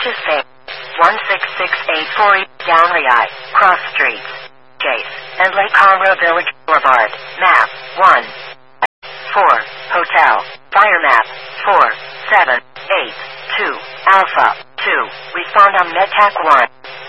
Purchase pay. 16684 Down Riyadh, Cross Streets, Chase, and Lake Conroe Village Boulevard. Map 1. 4. Hotel. Fire map 4. 7. 8. 2. Alpha 2. Respond on MedTac 1.